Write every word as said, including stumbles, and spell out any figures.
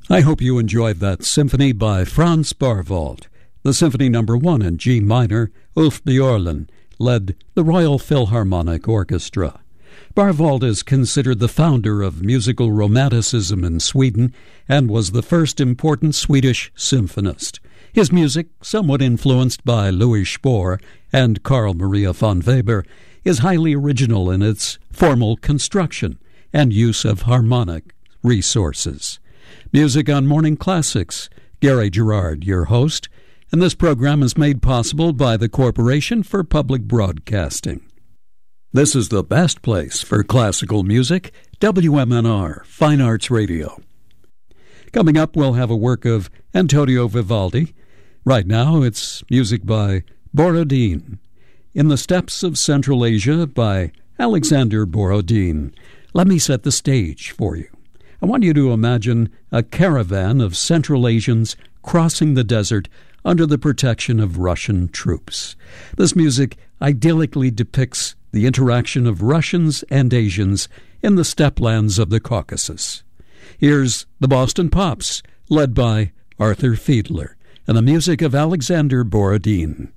I hope you enjoyed that symphony by Franz Barwald. The Symphony Number One in G minor, Ulf Björlin, led the Royal Philharmonic Orchestra. Barwald is considered the founder of musical romanticism in Sweden and was the first important Swedish symphonist. His music, somewhat influenced by Louis Spohr and Carl Maria von Weber, is highly original in its formal construction and use of harmonic resources. Music on Morning Classics. Gary Gerard, your host, and this program is made possible by the Corporation for Public Broadcasting. This is the best place for classical music, W M N R, Fine Arts Radio. Coming up, we'll have a work of Antonio Vivaldi. Right now, it's music by Borodin. In the Steppes of Central Asia by Alexander Borodin. Let me set the stage for you. I want you to imagine a caravan of Central Asians crossing the desert under the protection of Russian troops. This music idyllically depicts the interaction of Russians and Asians in the steppe lands of the Caucasus. Here's the Boston Pops, led by Arthur Fiedler, and the music of Alexander Borodin.